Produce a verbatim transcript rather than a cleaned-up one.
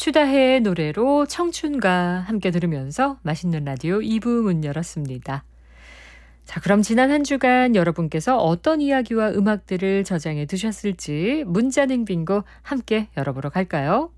추다해의 노래로 청춘가 함께 들으면서 맛있는 라디오 이 부 문 열었습니다. 자, 그럼 지난 한 주간 여러분께서 어떤 이야기와 음악들을 저장해 두셨을지 문자능 빙고 함께 열어보러 갈까요?